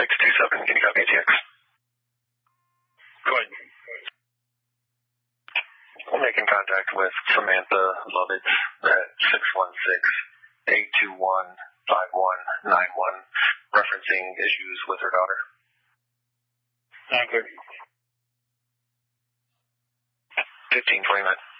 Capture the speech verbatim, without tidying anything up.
six two seven, can you copy A T X? Go ahead. I'm making contact with Samantha Lovitz at six one six, eight two one, five one nine one, referencing issues with her daughter. Nine clear. fifteen twenty-nine.